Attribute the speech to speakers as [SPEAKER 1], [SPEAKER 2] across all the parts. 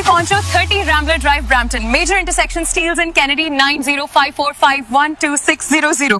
[SPEAKER 1] पहुंचो 30 Rambler Drive, Brampton. Major intersection, Steeles and Kennedy, 9054512600.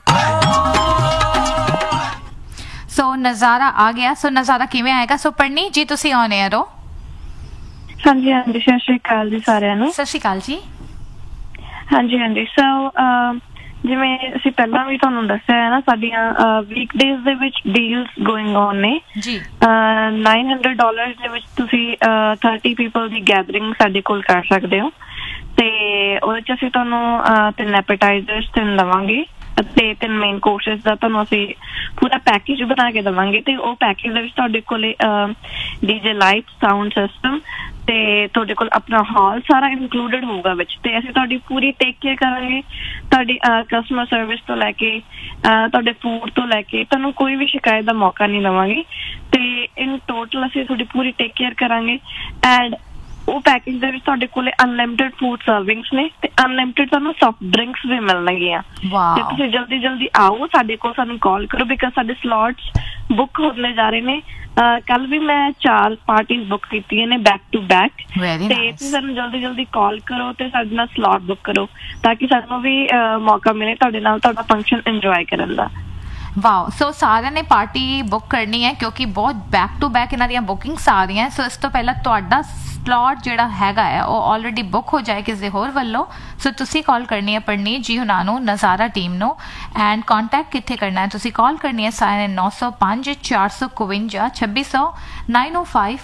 [SPEAKER 2] सो नज़ारा आ गया. सो नज़ारा किवें आएगा? सो पढ़नी जी तुसी ऑन एयर हो.
[SPEAKER 3] ਹਾਂਜੀ ਹਾਂਜੀ ਸਤਿ ਸ਼੍ਰੀ ਅਕਾਲ ਜੀ ਸਾਰਿਆਂ ਨੂੰ.
[SPEAKER 2] ਸਤਿ ਸ਼੍ਰੀ ਅਕਾਲ ਜੀ.
[SPEAKER 3] ਹਾਂਜੀ ਹਾਂਜੀ ਸੋ ਜਿਵੇਂ ਅਸੀਂ ਪਹਿਲਾਂ ਵੀ ਤੁਹਾਨੂੰ ਦੱਸਿਆ ਹੈ ਨਾ, ਸਾਡੀਆਂ ਵੀਕਡੇਜ਼ ਦੇ ਵਿੱਚ ਡੀਲਸ ਗੋਇੰਗ ਔਨ ਨੇ
[SPEAKER 2] ਜੀ.
[SPEAKER 3] $900 ਦੇ ਵਿੱਚ ਤੁਸੀਂ 30 ਪੀਪਲ ਦੀ ਗੈਦਰਿੰਗ ਸਾਡੇ ਕੋਲ ਕਰ ਸਕਦੇ ਹੋ ਤੇ ਉਹਦੇ ਚ ਅਸੀਂ ਤੁਹਾਨੂੰ 3 ਐਪੇਟਾਈਜ਼ਰਸ 3 ਦੇਵਾਂਗੇ ਤੇ 3 ਮੇਨ ਕੋਰਸਿਸ ਦਾ ਤੁਹਾਨੂੰ ਅਸੀਂ ਪੂਰਾ ਪੈਕੇਜ ਬਣਾ ਕੇ ਦੇਵਾਂਗੇ ਤੇ ਉਹ ਪੈਕੇਜ ਦੇ ਵਿੱਚ ਤੁਹਾਡੇ ਕੋਲੇ ਡੀਜੇ ਲਾਈਟ, ਸਾਊਂਡ ਸਿਸਟਮ ਤੇ ਤੁਹਾਡੇ ਕੋਲ ਆਪਣਾ ਹਾਲ ਸਾਰਾ ਇਨਕਲੂਡਡ ਹੋਊਗਾ ਵਿੱਚ ਤੇ ਅਸੀਂ ਤੁਹਾਡੀ ਪੂਰੀ ਟੇਕ ਕੇਅਰ ਕਰਾਂਗੇ. ਤੁਹਾਡੀ ਕਸਟਮਰ ਸਰਵਿਸ ਤੋਂ ਲੈ ਕੇ ਤੁਹਾਡੇ ਫੂਡ ਤੋਂ ਲੈ ਕੇ ਤੁਹਾਨੂੰ ਕੋਈ ਵੀ ਸ਼ਿਕਾਇਤ ਦਾ ਮੌਕਾ ਨਹੀਂ ਦੇਵਾਂਗੇ ਤੇ ਇਨ ਟੋਟਲ ਅਸੀਂ ਤੁਹਾਡੀ ਪੂਰੀ ਟੇਕ ਕੇਅਰ ਕਰਾਂਗੇ. ਐਂਡ ਉਹ ਪੈਕੇਜ ਦੇ ਵਿੱਚ ਤੁਹਾਡੇ ਕੋਲੇ ਅਨਲਿਮਿਟਡ ਫੂਡ ਸਰਵਿੰਗਸ ਨੇ ਤੇ ਅਨਲਿਮਿਟਡ ਤੁਹਾਨੂੰ ਸੌਫਟ ਡਰਿੰਕਸ ਵੀ ਮਿਲਣਗੀਆਂ. ਤੇ ਤੁਸੀਂ ਜਲਦੀ ਜਲਦੀ ਆਓ ਸਾਡੇ ਕੋਲ, ਸਾਨੂੰ ਕਾਲ ਕਰੋ ਬਿਕਾਜ਼ ਸਾਡੇ ਸਲੋਟਸ ਬੁੱਕ ਹੁੰਦੇ ਜਾ ਰਹੇ ਨੇ. ਕੱਲ ਵੀ ਮੈਂ 4 ਪਾਰਟੀਜ਼ ਬੁੱਕ ਕੀਤੀਆਂ ਨੇ ਬੈਕ ਟੂ ਬੈਕ ਤੇ ਤੁਸੀਂ ਸਾਨੂੰ ਜਲਦੀ ਜਲਦੀ ਕਾਲ ਕਰੋ ਤੇ ਸਾਡੇ ਨਾਲ ਸਲੋਟ ਬੁੱਕ ਕਰੋ ਤਾਂ ਕਿ ਸਾਨੂੰ ਵੀ ਮੌਕਾ ਮਿਲੇ ਤੁਹਾਡੇ ਨਾਲ ਤੁਹਾਡਾ ਫੰਕਸ਼ਨ ਇੰਜੋਏ ਕਰਨ ਦਾ.
[SPEAKER 2] ਵਾਓ. ਸੋ ਸਾਰਿਆਂ ਨੇ ਪਾਰਟੀ ਬੁੱਕ ਕਰਨੀ ਹੈ ਕਿਉਂਕਿ ਬਹੁਤ ਬੈਕ ਟੂ ਬੈਕ ਇਹਨਾਂ ਦੀਆਂ ਬੁਕਿੰਗਸ ਆ ਰਹੀਆਂ. ਸੋ ਇਸ ਤੋਂ ਪਹਿਲਾਂ ਤੁਹਾਡਾ ਸਲੋਟ ਜਿਹੜਾ ਹੈਗਾ ਹੈ ਉਹ ਆਲਰੇਡੀ ਬੁੱਕ ਹੋ ਜਾਏ ਕਿਸੇ ਹੋਰ ਵੱਲੋਂ. ਸੋ ਤੁਸੀਂ ਕਾਲ ਕਰਨੀ ਹੈ ਪਰਨੀਤ ਜੀ ਹੁਣਾਂ ਨੂੰ, ਨਜ਼ਾਰਾ ਟੀਮ ਨੂੰ. ਐਂਡ ਕੰਟੈਕਟ ਕਿੱਥੇ ਕਰਨਾ ਹੈ? ਤੁਸੀਂ ਕਾਲ ਕਰਨੀ ਹੈ ਸਾਰਿਆਂ ਨੇ 905 452 2600 905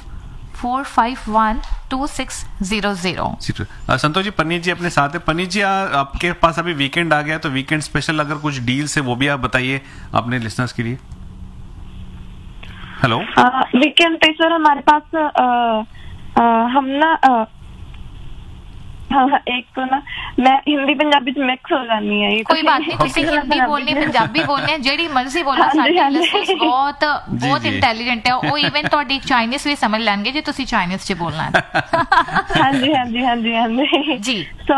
[SPEAKER 2] 4512600.
[SPEAKER 4] संतोष जी, पन्नी जी अपने साथ है. पन्नी जी, आपके पास अभी वीकेंड आ गया तो वीकेंड स्पेशल अगर कुछ डील्स है वो भी आप बताइए अपने लिसनर्स के लिए. हेलो.
[SPEAKER 3] वीकेंड पे सर हमारे पास हम ना एक तो ना मैं हिंदी पंजाबी मिक्स हो जानी है.
[SPEAKER 2] कोई बात नहीं, तुसी हिंदी बोलनी, पंजाबी बोलने, जेडी मर्जी बोलो. साडे लिसनर्स बहुत बहुत इंटेलिजेंट है. ਉਹ ਇਵਨ ਤੁਹਾਡੀ ਚਾਈਨੀਜ਼ ਵੀ ਸਮਝ ਲੈਣਗੇ ਜੇ ਤੁਸੀਂ ਚਾਈਨੀਜ਼ 'ਚ ਬੋਲਣਾ ਹੈ.
[SPEAKER 3] ਹਾਂਜੀ ਹਾਂਜੀ ਹਾਂਜੀ ਹਾਂਜੀ
[SPEAKER 2] ਜੀ.
[SPEAKER 3] ਸੋ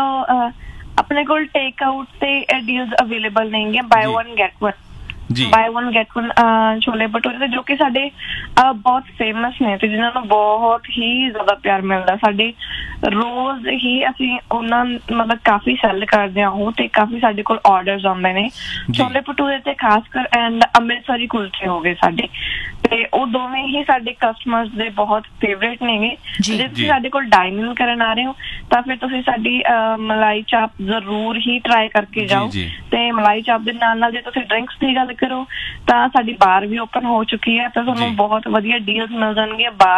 [SPEAKER 3] ਆਪਣੇ ਕੋਲ ਟੇਕ ਆਊਟ ਤੇ ਡੀਲਸ ਅਵੇਲੇਬਲ ਨੇਗੇ. ਬਾਈ 1 ਗੈਟ 1 ਬਾਈ 1 ਗੈਟ 1 ਛੋਲੇ ਭਟੂਰੇ ਜੋ ਕਿ ਸਾਡੇ ਬਹੁਤ ਫੇਮਸ ਨੇ ਤੇ ਜਿਨ੍ਹਾਂ ਨੂੰ ਬਹੁਤ ਹੀ ਜ਼ਿਆਦਾ ਪਿਆਰ ਮਿਲਦਾ. ਸਾਡੇ ਰੋਜ਼ ਹੀ ਅਸੀਂ ਉਹਨਾਂ ਮਤਲਬ ਕਾਫੀ ਸੈਲ ਕਰਦੇ ਹਾਂ ਉਹ ਤੇ ਕਾਫੀ ਸਾਡੇ ਕੋਲ ਆਰਡਰਸ ਆਉਂਦੇ ਨੇ. ਛੋਲੇ ਭਟੂਰੇ ਤੇ ਖਾਸ ਕਰ ਐਂਡ ਅੰਮ੍ਰਿਤਸਰੀ ਕੁਲਚੇ ਹੋ ਗਏ ਸਾਡੇ ਤੇ ਉਹ ਦੋਵੇਂ ਹੀ ਸਾਡੇ ਕਸਟਮਰਸ ਦੇ ਬਹੁਤ ਫੇਵਰੇਟ ਨੇਗੇ. ਜੇ ਤੁਸੀਂ ਸਾਡੇ ਕੋਲ ਡਾਈਨਿੰਗ ਕਰਨ ਆ ਰਹੇ ਹੋ ਤਾਂ ਫਿਰ ਤੁਸੀਂ ਸਾਡੀ ਮਲਾਈ ਚਾਪ ਜ਼ਰੂਰ ਹੀ ਟਰਾਈ ਕਰਕੇ ਜਾਓ. ਤੇ ਮਲਾਈ ਚਾਪ ਦੇ ਨਾਲ ਨਾਲ ਜੇ ਤੁਸੀਂ ਡਰਿੰਕਸ ਦੀ ਗੱਲ ਕਰੋ ਤਾਂ ਸਾਡੀ ਬਾਰ ਵੀ ਓਪਨ ਹੋ ਚੁੱਕੀ ਹੈ ਤਾਂ ਤੁਹਾਨੂੰ ਬਹੁਤ ਵਧੀਆ ਡੀਲਸ ਮਿਲ ਜਾਣਗੀਆਂ ਬਾਰ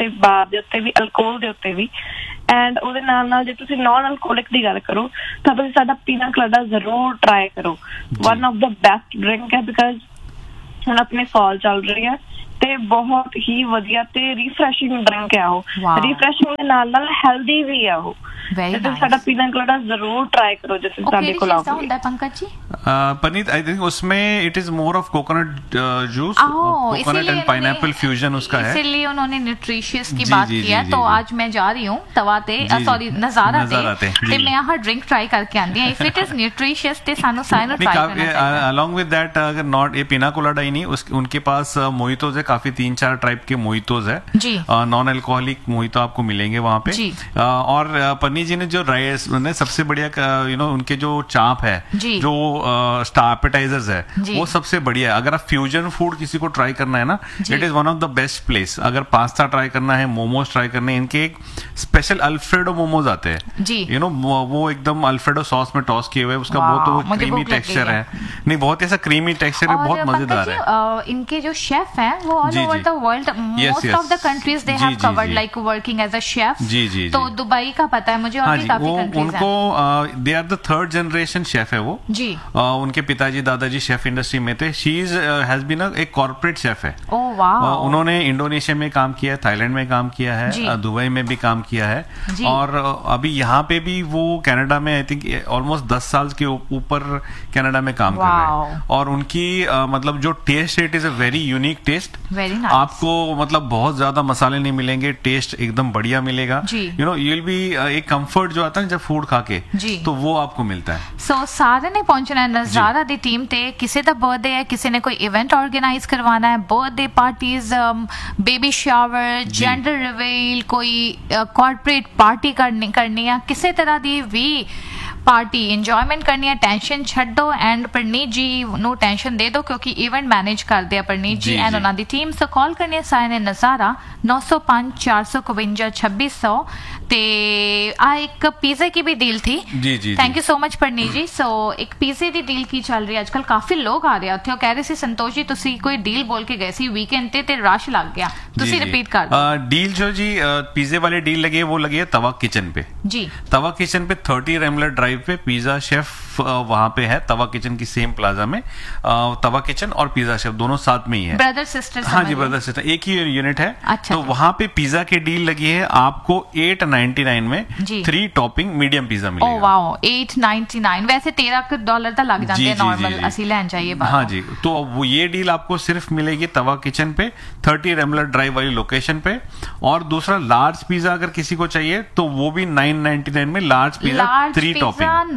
[SPEAKER 3] ਦੇ ਉੱਤੇ ਵੀ, ਅਲਕੋਹਲ ਦੇ ਉੱਤੇ ਵੀ. ਐਂਡ ਉਹਦੇ ਨਾਲ ਨਾਲ ਜੇ ਤੁਸੀਂ ਨੌਨ ਅਲਕੋਹਲਿਕ ਦੀ ਗੱਲ ਕਰੋ ਤਾਂ ਤੁਸੀਂ ਸਾਡਾ ਪੀਨਾ ਕਲਾਡਾ ਜ਼ਰੂਰ ਟਰਾਈ ਕਰੋ. One of the best drink ਹੈ ਬਿਕਾਜ਼ ਹੁਣ ਆਪਣੇ ਫਾਲ ਚੱਲ ਰਹੀ ਹੈ ਤੇ ਬਹੁਤ ਹੀ ਵਧੀਆ ਤੇ ਰੀਫਰੈਸ਼ਿੰਗ ਡਰਿੰਕ ਹੈ ਉਹ. ਰੀਫਰੈਸ਼ਿੰਗ ਦੇ ਨਾਲ ਨਾਲ ਹੈਲਦੀ ਵੀ ਹੈ ਉਹ. साडा पीना कलाडा जरूर ट्राई करो जैसे साडे को लाओ.
[SPEAKER 2] पंकज जी,
[SPEAKER 4] पनीत आई थिंक उसमें it is more of coconut juice, coconut and pineapple fusion उसका है,
[SPEAKER 2] इसलिए उन्होंने न्यूट्रिशियस की बात किया. तो आज मैं जा रही हूँ तवा ते सॉरी नजारा ते मैं यहाँ ड्रिंक ट्राई करके आंदी हूँ. इफ इट इज न्यूट्रिशियस ते सानू साइनो ट्राई करना चाहिए.
[SPEAKER 4] अलोंग विद दैट अगर नॉट ये पीना कोलाडा ही नहीं, उनके पास मोहितोज है, काफी 3-4 टाइप के मोहितोज है जी. नॉन अल्कोहलिक मोहितो आपको मिलेंगे वहाँ पे. और पनीत जी ने जो राइस ने सबसे बढ़िया उनके जो चाप है जो स्टार एपेटाइजर्स है वो सबसे बढ़िया है. अगर आप फ्यूजन फूड किसी को ट्राई करना है ना, it is one of the best place. अगर पास्ता ट्राई करना है, मोमोज ट्राई करने हैं, इनके एक स्पेशल अल्फ्रेडो मोमोज आते हैं जी. वो एकदम अल्फ्रेडो सॉस में टॉस किए हुए, उसका बहुत क्रीमी टेक्सचर है. नहीं, बहुत ऐसा क्रीमी टेक्सचर है, बहुत मजेदार है.
[SPEAKER 2] इनके जो शेफ हैं वो all over the world, most of the countries they have covered like working as a chef. तो दुबई का पता है मुझे.
[SPEAKER 4] उनको they are the 3rd generation chef है वो जी. उनके पिताजी दादाजी शेफ इंडस्ट्री में थे. शी हैज बीन एक कॉर्पोरेट शेफ है. उन्होंने इंडोनेशिया में काम किया है, थाईलैंड में काम किया है, दुबई में भी काम किया है और अभी यहाँ पे भी वो कनाडा में आई थिंक ऑलमोस्ट 10 साल के ऊपर कनाडा में काम कर रहे हैं. और उनकी मतलब जो टेस्ट है, it is a very unique test. आपको मतलब बहुत ज्यादा मसाले नहीं मिलेंगे, टेस्ट एकदम बढ़िया मिलेगा. यू विल बी एक कंफर्ट जो आता है जब फूड खा के, तो वो आपको मिलता है।
[SPEAKER 2] सो सारे ने पहुंचना है नज़ारा दी टीम ते, किसी का बर्थडे है, किसी ने कोई इवेंट ऑर्गेनाइज करवाना है, birthday parties, baby shower, gender reveal, कोई कॉर्पोरेट पार्टी करनी है, किसी तरह की भी पार्टी इंजॉयमेंट करनी है, टेंशन छड्डो एंड परनीत जी नु टेंशन दे दो क्योंकि इवेंट मैनेज करते हैं परनीत जी एंड उन्होंने टीम। सो कॉल करनी है सारे ने नज़ारा 905 452 2600 ते आ एक पिज़्ज़ा की भी डील थी।
[SPEAKER 4] जी जी,
[SPEAKER 2] thank you so much Preneet जी। सो एक पिज़्ज़े की डील की चल रही है आजकल, काफी लोग आ रहे हैं उत्थे, कह रहे सी संतोष जी तुसी कोई डील बोल के गए सी वीकेंड ते रश लग गया, तुसी रिपीट कर दो।
[SPEAKER 4] डील जो जी पिज़्ज़े वाली डील लगी है वो लगी है तवा किचन पे जी। तवा किचन पे 30 रेमलर ड्राइव पे पिज़्ज़ा शेफ वहां पे है, तवा किचन की सेम प्लाजा में तवा किचन और पिज़्ज़ा शेफ दोनों साथ में ही है, ब्रदर सिस्टर। हाँ जी, ब्रदर सिस्टर, एक ही यूनिट है। अच्छा, तो वहां पे पिज़्ज़ा की डील लगी है आपको 899 में 3 टॉपिंग मीडियम पिज़्ज़ा मिलेगा।
[SPEAKER 2] ओह वाओ, 899 वैसे $13 तो लग जाते हैं नॉर्मल असली लैंड चाहिए।
[SPEAKER 4] हाँ जी, तो वो ये डील आपको सिर्फ मिलेगी तवा किचन पे 30 रेमलर ड्राइव वाली लोकेशन पे। और दूसरा लार्ज पिज़्ज़ा अगर किसी को चाहिए तो वो भी 999 में लार्ज पिज़्ज़ा 3 टॉपिंग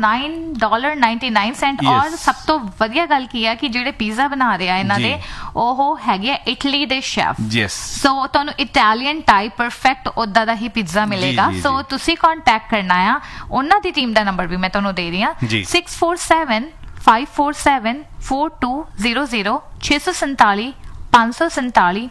[SPEAKER 4] $9.99। और सब तो ਵਧੀਆ ਗੱਲ ਕੀ ਹੈ ਕਿ ਜਿਹੜੇ ਪੀਜ਼ਾ ਬਣਾ ਰਹੇ ਆ ਇਹਨਾਂ ਦੇ ਉਹ ਹੈਗੇ ਇਟਲੀ ਦੇ ਸ਼ੈਫ। ਯੈਸ, ਸੋ ਤੁਹਾਨੂੰ ਇਟਾਲੀਅਨ ਟਾਈਪ ਪਰਫੈਕਟ ਉਦਾਂ ਦਾ ਹੀ ਪੀਜ਼ਾ ਮਿਲੇਗਾ। ਸੋ ਤੁਸੀਂ ਕੰਟੈਕਟ ਕਰਨਾ ਆ, ਉਹਨਾਂ ਦੀ ਟੀਮ ਦਾ ਨੰਬਰ ਵੀ ਮੈਂ ਤੁਹਾਨੂੰ ਦੇ ਰਹੀ ਹਾਂ 647 547 4200 647 547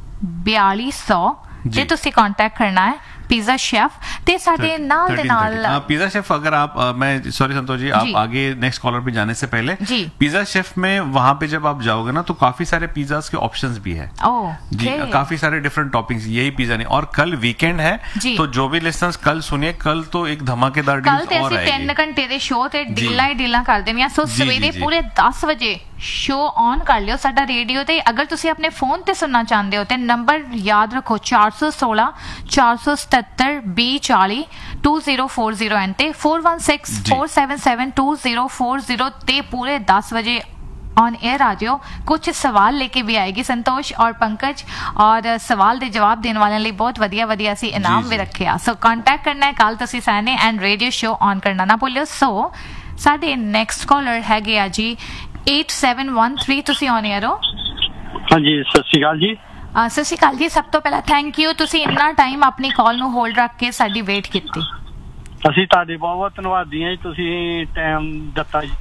[SPEAKER 4] 4200 ਜੇ ਤੁਸੀਂ ਕੰਟੈक्ट करना है पिज़्ज़ा शेफ ते साडे नाल दे नाल पिज़्ज़ा शेफ। अगर आप मैं सॉरी संतोष जी, आप आगे नेक्स्ट कॉलर पे जाने से पहले पिज़्ज़ा शेफ में वहां पे जब आप जाओगे ना तो काफी सारे पिज़्ज़ास के ऑप्शंस भी है जी, काफी सारे डिफरेंट टॉपिंग्स, यही पिज़्ज़ा नहीं। और कल वीकेंड है तो जो भी लिसनर्स कल सुनिए, कल तो एक धमाकेदार डील और आएगी। 3 घंटे दे शो ते डीलां ही डीलां कर देनियां। सो सवेरे पूरे 10 बजे शो ऑन कर लियो साडा रेडियो ते। अगर तुसी अपने फोन ते सुनना चाहते हो ते नंबर याद रखो 416 477 2040 2040 एंड ते 416 477 2040 ते पूरे 10 बजे ऑन एयर आ जाओ। कुछ सवाल लेके भी आएगी संतोष और पंकज, और सवाल दे जवाब देने वाले लिए बहुत वधिया वधिया असी इनाम भी रखे आ। सो कांटेक्ट करना है कल तुसी सारे एंड रेडियो शो ऑन करना ना भूलियो। सो साडे नेक्स्ट कॉलर हैगे आ जी 8713, ਤੁਸੀਂ ऑन एयर हो।
[SPEAKER 5] ਹਾਂਜੀ, ਸਤਿ ਸ਼੍ਰੀ ਅਕਾਲ ਜੀ।
[SPEAKER 2] ਸਤਿ ਸ਼੍ਰੀ ਅਕਾਲ ਜੀ। ਸਭ ਤੋਂ ਪਹਿਲਾਂ ਥੈਂਕ ਯੂ, ਤੁਸੀਂ ਇੰਨਾ ਟਾਈਮ ਆਪਣੀ ਕਾਲ ਨੂੰ ਹੋਲਡ ਰੱਖ ਕੇ ਸਾਡੀ ਵੇਟ ਕੀਤੀ।
[SPEAKER 5] ਅਸੀਂ ਤੁਹਾਡੇ ਬਹੁਤ ਬਹੁਤ ਧੰਨਵਾਦੀ ਹਾਂ ਜੀ, ਤੁਸੀਂ ਟਾਈਮ ਦਿੱਤਾ ਜੀ।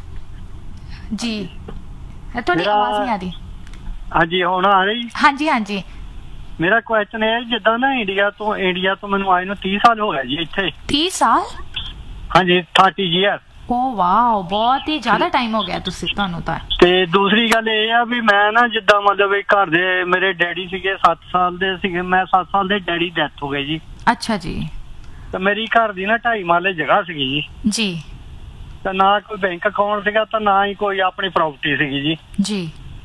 [SPEAKER 2] ਜੀ ਤੁਹਾਡੀ ਆਵਾਜ਼ ਨਹੀਂ ਆ ਰਹੀ।
[SPEAKER 5] ਹਾਂਜੀ, ਹੁਣ ਆ ਰਹੀ।
[SPEAKER 2] ਹਾਂਜੀ ਹਾਂਜੀ,
[SPEAKER 5] ਮੇਰਾ ਕੁਐਸਚਨ ਹੈ ਜਿੱਦਾਂ ਨਾ ਇੰਡੀਆ ਤੋਂ ਮੈਨੂੰ ਆਏ ਨੂੰ 30 ਸਾਲ ਹੋ ਗਏ ਜੀ ਇੱਥੇ।
[SPEAKER 2] 30 ਸਾਲ?
[SPEAKER 5] ਹਾਂਜੀ, 30 ਈਅਰ।
[SPEAKER 2] ਓ ਵਾਓ, ਬਹੁਤ ਹੀ ਜ਼ਿਆਦਾ ਟਾਈਮ ਹੋ ਗਿਆ ਤੁਸੀਂ ਤੁਹਾਨੂੰ ਤਾਂ।
[SPEAKER 5] ਤੇ ਦੂਸਰੀ ਗੱਲ ਇਹ ਆ ਵੀ ਮੈਂ ਨਾ ਜਿੱਦਾਂ ਮਤਲਬ ਘਰ ਦੇ ਮੇਰੇ ਡੈਡੀ ਸੀਗੇ 7 ਸਾਲ ਦੇ ਸੀਗੇ, ਮੈਂ 7 ਸਾਲ ਦੇ ਡੈਡੀ ਡੈਥ ਹੋ ਗਈ ਜੀ।
[SPEAKER 2] ਅੱਛਾ ਜੀ।
[SPEAKER 5] ਤੇ ਮੇਰੀ ਘਰ ਦੀ ਨਾ 2.5 ਮਾਲੇ ਜਗ੍ਹਾ ਸੀਗੀ ਜੀ।
[SPEAKER 2] ਜੀ।
[SPEAKER 5] ਤੇ ਨਾ ਕੋਈ ਬੈਂਕ ਅਕਾਊਂਟ ਸੀਗਾ ਤਾਂ ਨਾ ਹੀ ਕੋਈ ਆਪਣੀ ਪ੍ਰਾਪਰਟੀ ਸੀਗੀ ਜੀ।
[SPEAKER 2] ਜੀ।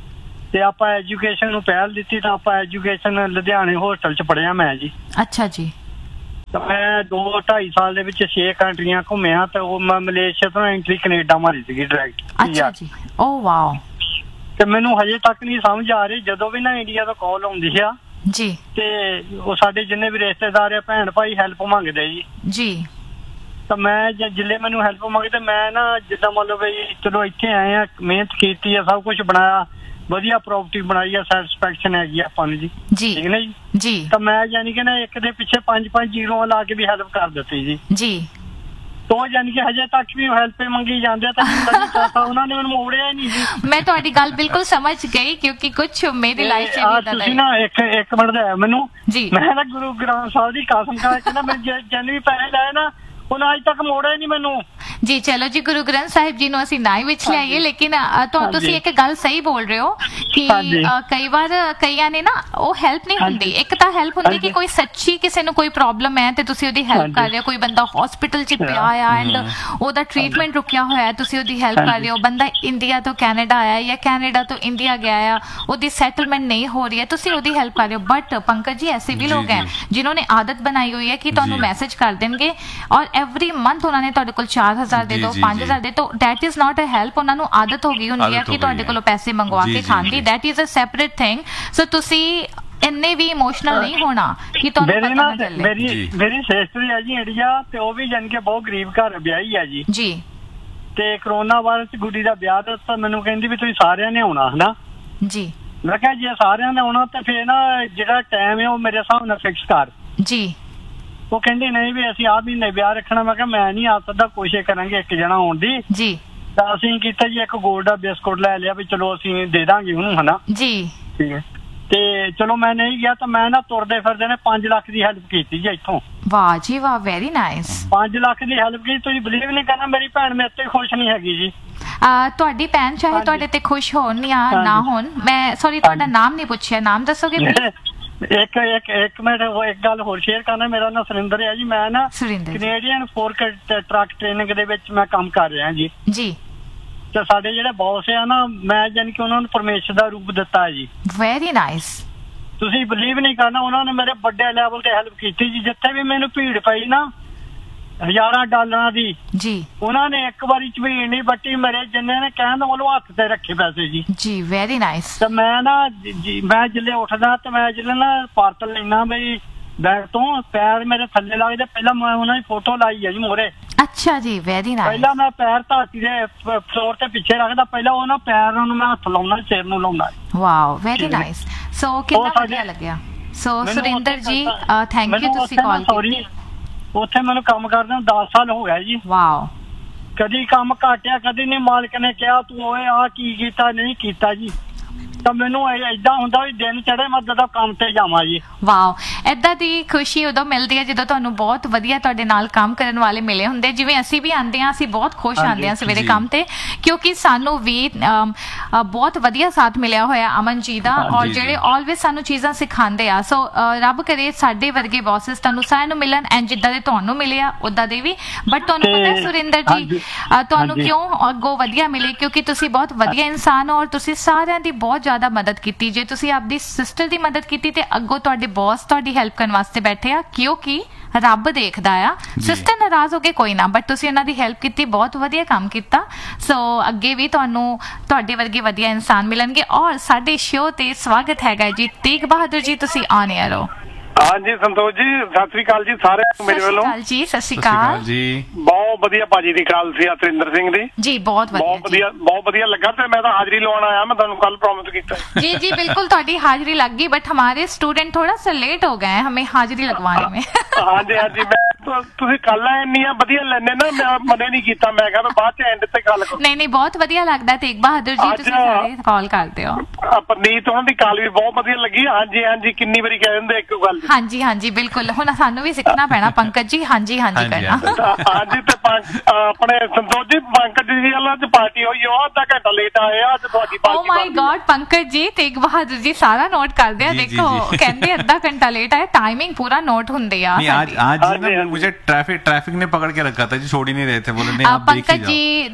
[SPEAKER 5] ਤੇ ਆਪਾਂ ਐਜੂਕੇਸ਼ਨ ਨੂੰ ਪਹਿਲ ਦਿੱਤੀ ਤਾਂ ਆਪਾਂ ਐਜੂਕੇਸ਼ਨ ਲੁਧਿਆਣੇ ਹੋਸਟਲ 'ਚ ਪੜ੍ਹਿਆ ਮੈਂ ਜੀ।
[SPEAKER 2] ਅੱਛਾ ਜੀ।
[SPEAKER 5] मैं 2-2.5 साल ਦੇ ਵਿੱਚ 6 ਕੰਟਰੀਆਂ ਘੁੰਮਿਆ ਤੇ ਉਹ ਮੈਂ ਮਲੇਸ਼ੀਆ ਤੋਂ ਐਂਟਰੀ ਕੈਨੇਡਾ ਮਾਰੀ ਸੀਗੀ ਡਾਇਰੈਕਟ।
[SPEAKER 2] ਅੱਛਾ ਜੀ। ਓ ਵਾਓ।
[SPEAKER 5] ਤੇ ਮੈਨੂੰ ਹਜੇ ਤੱਕ ਨਹੀਂ ਸਮਝ ਆ ਰਹੀ, ਜਦੋਂ ਵੀ ਨਾ ਇੰਡੀਆ ਤੋਂ ਕਾਲ ਆਉਂਦੀ ਆ
[SPEAKER 2] ਜੀ
[SPEAKER 5] ਤੇ ਉਹ ਸਾਡੇ ਜਿੰਨੇ ਵੀ ਰਿਸ਼ਤੇਦਾਰ ਆ ਭੈਣ ਭਾਈ ਹੈਲਪ ਮੰਗਦੇ ਜੀ। ਜੀ। ਤਾਂ ਮੈਂ ਜਿੱਲੇ ਮੈਨੂੰ ਹੈਲਪ ਮੰਗਦੇ ਮੈਂ ਨਾ ਜਿੱਦਾਂ ਮਤਲਬ ਚਲੋ ਇੱਥੇ ਆਏ ਆ, ਮਿਹਨਤ ਕੀਤੀ ਆ, ਸਭ ਕੁਝ ਬਣਾਇਆ, ਵਧੀਆ ਪ੍ਰੋਪਰਟੀ ਬਣਾਈ ਆ, ਸੈਟੀਸਫੈਕਸ਼ਨ ਹੈਗੀ ਆਪਾਂ ਨੂੰ ਜੀ। ਜੀ ਠੀਕ ਹੈ ਜੀ। ਜੀ। ਤਾਂ ਮੈਂ ਯਾਨੀ ਕਿ ਨਾ ਇੱਕ ਦੇ ਪਿੱਛੇ 5-5 ਜ਼ੀਰੋ ਲਾ ਕੇ ਵੀ ਹੈਲਪ ਕਰ ਦਿੱਤੀ ਜੀ। ਜੀ। तो यानी कि हजे तक भी हेल्प मंगी जाते उन्होंने मैंने मोड़िया ही नहीं जी।
[SPEAKER 2] मैं तुहाडी गल बिल्कुल समझ गई क्योंकि कुछ मेरी लाइफ
[SPEAKER 5] ना एक मिनट दे मैनू जी। मैं ना गुरु ग्रंथ साहिब दी कसम खा के ना मैं जिन भी पैसे लाए ना उन्हें अज तक मोड़े नहीं मैनू
[SPEAKER 2] जी। चलो जी, गुरु ग्रंथ साहिब जी असीं ना ही विच लियाईए, लेकिन तुसीं एक गल सही बोल रहे हो कि कई बार कईयां ने ना वो हेल्प नहीं हुंदी। एक तां हेल्प हुंदी कि कोई सच्ची किसी नूं कोई प्रॉब्लम है ते तुसीं ओहदी हेल्प कर रहे हो, कोई बंदा हॉस्पिटल च पिया आ एंड ओहदा ट्रीटमेंट रुकिया होया है, तुसीं ओहदी हेल्प कर रहे हो। बंदा इंडिया तो कैनेडा आया या कैनेडा तो इंडिया गया है, ओहदी सेटलमेंट नहीं हो रही है, तुसीं ओहदी हेल्प कर रहे हो। बट पंकज जी ऐसे भी लोग हैं जिन्होंने आदत बनाई हुई है कि तुहानूं मैसेज कर देंगे और एवरी मंथ उन्होंने तुहाडे कोल 4000 दे दो 5000 दे, तो that is not a help. उन्होंने आदत हो गई हुंदी है कि तुहाडे कोलों पैसे मंगवा के खाण दी, that is a separate thing. सो तुसी ਇੰਨੇ ਵੀ ਇਮੋਸ਼ਨਲ ਨਹੀਂ ਹੋਣਾ ਕਿ ਤੁਹਾਨੂੰ ਪਤਾ ਨਾ ਚੱਲੇ।
[SPEAKER 5] ਮੇਰੀ ਸਿਸਟਰ ਹੈ ਜੀ ਇੰਡੀਆ ਤੇ ਉਹ ਵੀ ਜਾਨ ਕੇ ਬਹੁਤ ਗਰੀਬ ਘਰ ਵਿਆਹੀ ਹੈ ਜੀ
[SPEAKER 2] ਜੀ।
[SPEAKER 5] ਤੇ ਕਰੋਨਾ ਵਾਇਰਸ ਚ ਗੁੱਡੀ ਦਾ ਵਿਆਹ ਤਾਂ ਮੈਨੂੰ ਕਹਿੰਦੀ ਵੀ ਤੁਸੀਂ ਸਾਰਿਆਂ ਨੇ ਆਉਣਾ ਹਨਾ
[SPEAKER 2] ਜੀ।
[SPEAKER 5] ਮੈਂ ਕਿਹਾ ਜੇ ਸਾਰਿਆਂ ਨੇ ਆਉਣਾ ਤੇ ਫੇਰ ਨਾ ਜਿਹੜਾ ਟਾਈਮ ਹੈ ਉਹ ਮੇਰੇ ਹਿਸਾਬ ਨਾਲ ਫਿਕਸ ਕਰ
[SPEAKER 2] ਜੀ।
[SPEAKER 5] ਉਹ ਕਹਿੰਦੀ ਨਹੀਂ ਵੀ ਅਸੀਂ ਆਹ ਮਹੀਨੇ ਵਿਆਹ ਰੱਖਣਾ। ਮੈਂ ਕਿਹਾ ਮੈਂ ਨਹੀਂ ਆ ਸਕਦਾ, ਕੋਸ਼ਿਸ਼ ਕਰਾਂਗੇ ਇੱਕ ਜਣਾ ਆਉਣ ਦੀ
[SPEAKER 2] ਜੀ।
[SPEAKER 5] ਤਾਂ ਅਸੀਂ ਕੀਤਾ ਜੀ ਇੱਕ ਗੋਲਡ ਦਾ ਬਿਸਕੁਟ ਲੈ ਲਿਆ ਵੀ ਚਲੋ ਅਸੀਂ ਦੇ ਦਾਂਗੇ ਉਹਨੂੰ ਹਨਾ
[SPEAKER 2] ਜੀ।
[SPEAKER 5] ਠੀਕ ਹੈ ਤੇ ਚਲੋ ਮੈਂ ਨਹੀਂ ਗਿਆ ਤਾਂ ਮੈਂ ਨਾ ਤੁਰਦੇ ਫਿਰਦੇ ਨੇ 5 ਲੱਖ ਦੀ ਹੈਲਪ ਕੀਤੀ ਜੀ ਇੱਥੋਂ।
[SPEAKER 2] ਵਾਹ ਜੀ ਵਾਹ, ਵੈਰੀ ਨਾਈਸ।
[SPEAKER 5] 5 ਲੱਖ ਦੀ ਹੈਲਪ ਕੀਤੀ। ਤੁਸੀਂ ਬਲੀਵ ਨਹੀਂ ਕਰਨਾ ਮੇਰੀ ਭੈਣ ਮੇਰੇ ਤੇ ਖੁਸ਼ ਨਹੀਂ ਹੈਗੀ ਜੀ।
[SPEAKER 2] ਤੁਹਾਡੀ ਭੈਣ ਚਾਹੇ ਤੁਹਾਡੇ ਤੇ ਖੁਸ਼ ਹੋਣ ਜਾਂ ਨਾ ਹੋਣ, ਮੈਂ ਸੌਰੀ ਤੁਹਾਡਾ ਨਾਮ ਨਹੀਂ ਪੁੱਛਿਆ, ਨਾਮ ਦੱਸੋਗੇ?
[SPEAKER 5] ਇੱਕ ਮਿੰਟ ਇੱਕ ਗੱਲ ਹੋਰ ਸ਼ੇਅਰ ਕਰਨਾ। ਮੇਰਾ ਨਾਮ ਸੁਰਿੰਦਰ ਹੈ ਜੀ। ਮੈਂ ਨਾ ਕੈਨੇਡੀਅਨ ਫੋਰਕ ਟਰੱਕ ਟ੍ਰੇਨਿੰਗ ਦੇ ਵਿੱਚ ਮੈਂ ਕੰਮ ਕਰ ਰਿਹਾ ਜੀ।
[SPEAKER 2] ਜੀ।
[SPEAKER 5] ਤੇ ਸਾਡੇ ਜਿਹੜੇ ਬੌਸ ਆ ਨਾ, ਮੈਂ ਜਾਨ ਕਿ ਉਹਨਾਂ ਨੂੰ ਪਰਮੇਸ਼ਰ ਦਾ ਰੂਪ ਦਿੱਤਾ ਜੀ।
[SPEAKER 2] Very nice.
[SPEAKER 5] ਤੁਸੀਂ ਬਲੀਵ ਨਹੀਂ ਕਰਨਾ, ਉਹਨਾਂ ਨੇ ਮੇਰੇ ਵੱਡੇ ਲੈਵਲ ਤੇ ਹੈਲਪ ਕੀਤੀ ਜੀ। ਜਿੱਥੇ ਵੀ ਮੈਨੂੰ ਭੀੜ ਪਈ ਨਾ ਹਜ਼ਾਰਾਂ ਡਾਲਰਾਂ ਦੀ
[SPEAKER 2] ਜੀ, ਉਹਨਾਂ
[SPEAKER 5] ਨੇ ਇੱਕ ਵਾਰੀ ਚ ਵੀ ਨਹੀਂ ਬੱਟੀ ਮੇਰੇ ਜਿੰਨੇ ਨੇ ਕਹਿਣ ਦਾ ਮਤਲਬ ਹੱਥ ਤੇ ਰੱਖੇ ਪੈਸੇ ਜੀ।
[SPEAKER 2] ਜੀ ਵੈਰੀ ਨਾਈਸ।
[SPEAKER 5] ਤੇ ਮੈਂ ਨਾ ਮੈਂ ਜਿੱਲੇ ਉੱਠਦਾ ਤੇ ਮੈਂ ਜਿੱਲੇ ਨਾ ਪਾਰਸਲ ਲੈਣਾ ਬਈ ਬੈਗ ਤੋਂ ਪੈਰ ਮੇਰੇ ਥੱਲੇ ਲੱਗਦੇ, ਪਹਿਲਾਂ ਮੈਂ ਉਹਨਾਂ ਦੀ ਫੋਟੋ ਲਾਈ ਹੈ ਜੀ ਮੋਰੇ।
[SPEAKER 2] ਅੱਛਾ ਜੀ, ਵੈਰੀ ਨਾਈਸ।
[SPEAKER 5] ਪਹਿਲਾਂ ਮੈਂ ਪੈਰ ਧਰਤੀ ਦੇ ਫਲੋਰ ਤੇ ਪਿੱਛੇ ਰੱਖਦਾ, ਪਹਿਲਾਂ ਉਹਨਾਂ ਪੈਰਾਂ ਨੂੰ ਮੈਂ ਹੱਥ ਲਾਉਣਾ, ਸਿਰ ਨੂੰ ਲਾਉਣਾ।
[SPEAKER 2] Wow, very nice. ਸੋ ਕਿੰਨਾ ਵਧੀਆ ਲੱਗਿਆ। ਸੋ ਸੁਰਿੰਦਰ ਜੀ ਥੈਂਕ ਯੂ, ਤੁਸੀਂ ਕਾਲ ਕੀਤੀ।
[SPEAKER 5] ਉੱਥੇ ਮੈਨੂੰ ਕੰਮ ਕਰਦੇ 10 ਸਾਲ ਹੋ ਗਿਆ ਜੀ।
[SPEAKER 2] ਵਾਓ।
[SPEAKER 5] ਕਦੀ ਕੰਮ ਘਾਟਿਆ, ਕਦੀ ਨਹੀਂ ਮਾਲਕ ਨੇ ਕਿਹਾ ਤੂੰ ਓਏ ਆ ਕੀ ਕੀਤਾ ਨਹੀਂ ਕੀਤਾ ਜੀ। ਤਾਂ ਮੈਨੂੰ ਏਦਾਂ ਹੁੰਦਾ ਵੀ ਦਿਨ ਚੜੇ ਮੈਂ ਜਦੋਂ ਕੰਮ ਤੇ ਜਾਵਾਂ ਜੀ।
[SPEAKER 2] ਵਾਓ, ਏਦਾਂ ਦੀ ਖੁਸ਼ੀ ਉਦੋਂ ਮਿਲਦੀ ਹੈ ਜਦੋਂ ਤੁਹਾਨੂੰ ਬਹੁਤ ਵਧੀਆ ਤੁਹਾਡੇ ਨਾਲ ਕੰਮ ਕਰਨ ਵਾਲੇ ਮਿਲੇ ਹੁੰਦੇ। ਜਿਵੇਂ ਅਸੀਂ ਵੀ ਆਉਂਦੇ ਹਾਂ, ਅਸੀਂ ਬਹੁਤ ਖੁਸ਼ ਆਉਂਦੇ ਹਾਂ ਸਵੇਰੇ ਕੰਮ ਤੇ, ਕਿਉਂਕਿ ਸਾਨੂੰ ਵੀ ਬਹੁਤ ਵਧੀਆ ਸਾਥ ਮਿਲਿਆ ਹੋਇਆ ਅਮਨ ਜੀ ਦਾ, ਔਰ ਜਿਹੜੇ ਆਲਵੇਜ਼ ਸਾਨੂੰ ਚੀਜ਼ਾਂ ਸਿਖਾਉਂਦੇ ਆ। ਸੋ ਰੱਬ ਕਰੇ ਸਾਡੇ ਵਰਗੇ ਬੌਸਸ ਤੁਹਾਨੂੰ ਸਾਰਿਆਂ ਨੂੰ ਮਿਲਣ, ਐਂਡ ਜਿੱਦਾਂ ਦੇ ਤੁਹਾਨੂੰ ਮਿਲੇ ਆ ਉਦਾਂ ਦੇ ਵੀ। ਬਟ ਤੁਹਾਨੂੰ ਪਤਾ ਸੁਰਿੰਦਰ ਜੀ ਤੁਹਾਨੂੰ ਕਿਉਂ ਅੱਗੋਂ ਵਧੀਆ ਮਿਲੇ? ਕਿਉਂਕਿ ਤੁਸੀਂ ਬਹੁਤ ਵਧੀਆ ਇਨਸਾਨ ਹੋ, ਔਰ ਤੁਸੀਂ ਸਾਰਿਆਂ ਦੀ ਬਹੁਤ ਜ਼ਿਆਦਾ ਮਦਦ ਕੀਤੀ। ਜੇ ਤੁਸੀਂ ਆਪਦੀ ਸਿਸਟਰ ਦੀ ਮਦਦ ਕੀਤੀ ਤੇ ਅੱਗੋਂ ਤੁਹਾਡੇ ਬੌਸ ਤੁਹਾਡੀ ਹੈਲਪ ਕਰਨ ਵਾਸਤੇ ਬੈਠੇ ਆ, ਕਿਉਂਕਿ ਰੱਬ ਦੇਖਦਾ ਆ। ਸਿਸਟਰ ਨਾਰਾਜ਼ ਹੋ ਕੇ ਕੋਈ ਨਾ, ਬਟ ਤੁਸੀਂ ਉਹਨਾਂ ਦੀ ਹੈਲਪ ਕੀਤੀ, ਬਹੁਤ ਵਧੀਆ ਕੰਮ ਕੀਤਾ। ਸੋ ਅੱਗੇ ਵੀ ਤੁਹਾਨੂੰ ਤੁਹਾਡੇ ਵਰਗੇ ਵਧੀਆ ਇਨਸਾਨ ਮਿਲਣਗੇ। ਔਰ ਸਾਡੇ ਸ਼ੋਅ ਤੇ ਸਵਾਗਤ ਹੈਗਾ ਜੀ ਤੇਗ ਬਹਾਦਰ ਜੀ, ਤੁਸੀਂ ਆਨ 에ਅਰ ਹੋ।
[SPEAKER 6] ਹਾਂਜੀ ਸੰਤੋਸ਼ ਜੀ, ਸਤਿ ਸ੍ਰੀ ਅਕਾਲ ਜੀ ਸਾਰੇ ਮੇਰੇ ਵੱਲੋਂ।
[SPEAKER 2] ਜੀ ਸਤਿ ਸ੍ਰੀ ਅਕਾਲ ਜੀ।
[SPEAKER 6] ਬਹੁਤ ਵਧੀਆ ਭਾਜੀ ਦੀ ਕਾਲ ਸੀ ਤਰਿੰਦਰ ਸਿੰਘ ਦੀ
[SPEAKER 2] ਜੀ, ਬਹੁਤ
[SPEAKER 6] ਵਧੀਆ ਲੱਗਾ। ਤੇ ਮੈਂ ਤਾਂ ਹਾਜ਼ਰੀ ਲਵਾਉਣ ਆਇਆ, ਮੈਂ ਤੁਹਾਨੂੰ ਕੱਲ ਪ੍ਰੋਮਿਸ ਕੀਤਾ।
[SPEAKER 2] जी जी बिल्कुल ਤੁਹਾਡੀ ਹਾਜ਼ਰੀ ਲੱਗ गई, बट हमारे स्टूडेंट थोड़ा सा लेट हो गए हैं हमें हाजिरी लगवाने में।
[SPEAKER 6] ਹਾਂਜੀ ਤੁਸੀਂ ਕੱਲ ਇੰਨੀਆਂ ਵਧੀਆ ਲੈਣੇ ਨਾ, ਮੈਂ ਮਨੇ ਨਹੀਂ ਕੀਤਾ, ਮੈਂ ਕਿਹਾ ਬਾਅਦ ਚ ਐਂਡ ਤੇ ਗੱਲ ਕਰੋ।
[SPEAKER 2] ਨਹੀਂ ਬਹੁਤ ਵਧੀਆ ਲੱਗਦਾ ਤੇਗ ਬਹਾਦਰ ਜੀ, ਤੁਸੀਂ ਸਾਰੇ ਕਾਲ ਕਰਦੇ ਹੋ।
[SPEAKER 6] ਪਰਨੀਤ ਉਹਨਾਂ ਦੀ ਕਾਲ ਵੀ ਬਹੁਤ ਵਧੀਆ ਲੱਗੀ। ਹਾਂਜੀ ਕਿੰਨੀ ਵਾਰੀ ਕਹਿ ਦਿੰਦੇ ਇੱਕ ਗੱਲ।
[SPEAKER 2] ਹਾਂਜੀ ਬਿਲਕੁਲ, ਹੁਣ ਸਾਨੂੰ ਵੀ ਸਿੱਖਣਾ ਪੈਣਾ ਪੰਕਜ ਜੀ। ਹਾਂਜੀ ਕਰਨਾ।
[SPEAKER 6] ਹਾਂਜੀ ਤੇ ਆਪਣੇ ਸੰਤੋਸ਼ ਜੀ, ਪੰਕਜ ਜੀ ਵਾਲਾ ਅੱਜ ਪਾਰਟੀ ਹੋਈ, ਉਹ ਅੱਧਾ ਘੰਟਾ ਲੇਟ ਆਏ ਆ ਅੱਜ ਤੁਹਾਡੀ ਪਾਰਟੀ।
[SPEAKER 2] ਓ ਮਾਈ ਗॉड ਪੰਕਜ ਜੀ, ਤੇਗ ਬਹਾਦਰ ਜੀ ਸਾਰਾ ਨੋਟ ਕਰਦੇ ਆ। ਦੇਖੋ ਕਹਿੰਦੇ ਅੱਧਾ ਘੰਟਾ ਲੇਟ ਆਏ, टाइमिंग पूरा नोट ਹੁੰਦੇ ਆ।
[SPEAKER 4] आज मुझे ट्रैफिक ने पकड़ के रखा था जी, छोड़ ही नहीं रहे थे, बोले नहीं आप देख ही